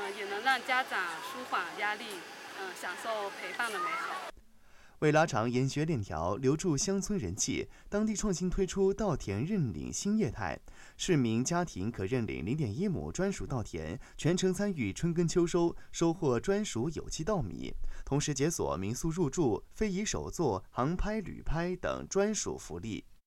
也能让家长舒缓压力，享受陪伴的美好。 为拉长研学链条，留住乡村人气，当地创新推出稻田认领新业态，市民家庭可认领0.1亩专属稻田，全程参与春耕秋收，收获专属有机稻米，同时解锁民宿入住、非遗手作、航拍、旅拍等专属福利。